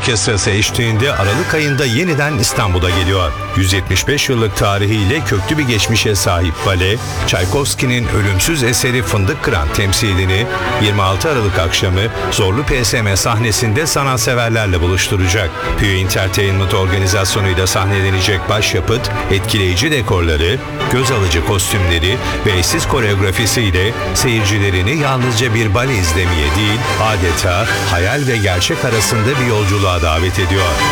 Orkestrası eşliğinde Aralık ayında yeniden İstanbul'a geliyor. 175 yıllık tarihiyle köklü bir geçmişe sahip bale, Çaykovski'nin ölümsüz eseri Fındık Kıran temsilini 26 Aralık akşamı Zorlu PSM sahnesinde sanatseverlerle buluşturacak. Pü Entertainment organizasyonuyla sahnelenecek başyapıt, etkileyici dekorları, göz alıcı kostümleri ve eşsiz koreografisiyle seyircilerini yalnızca bir bale izlemeye değil, adeta hayal ve gerçek arasında bir yolculuğa davet ediyor.